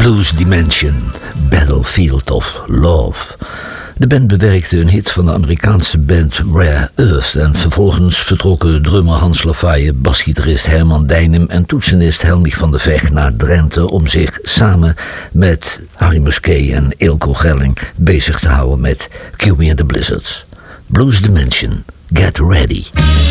Blues Dimension, Battlefield of Love. De band bewerkte een hit van de Amerikaanse band Rare Earth en vervolgens vertrokken drummer Hans Lafaye, basgitarist Herman Dijnem en toetsenist Helmich van der Vecht naar Drenthe om zich samen met Harry Musquet en Eelco Gelling bezig te houden met Cue Me in the Blizzards. Blues Dimension, get ready.